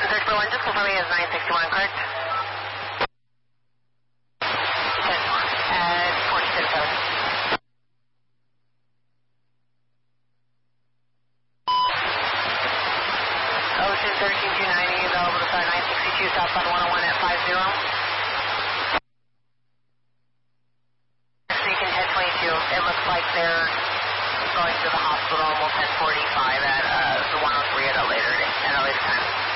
Circular 1, just confirm me as 961, correct? 10, at 477. Ocean 13290, available to start 962, southbound 101 at 50. Station 1022, it looks like they're going to the hospital almost at 1045 at the 103 at a later time.